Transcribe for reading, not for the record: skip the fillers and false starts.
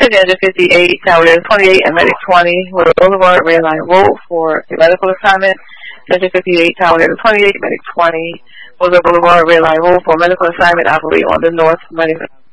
Pacific Engine 58, Tower 28, and Medic 20, Willow Boulevard, Red Line Road for a medical assignment. Engine 58, Tower 28, Medic 20, Willow Boulevard, Red Line Road for a medical assignment. Operate on the North Medical